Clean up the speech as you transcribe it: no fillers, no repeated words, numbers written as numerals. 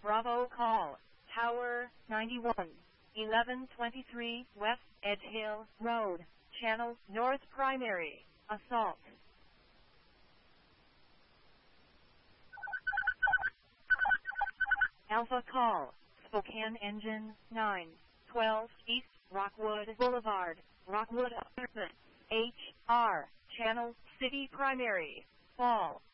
Bravo call, Tower 91, 1123 West Edge Hill Road, Channel North Primary, Assault. Alpha call, Spokane Engine 912 East Rockwood Boulevard, Rockwood Apartment, HR, Channel City Primary, Fall.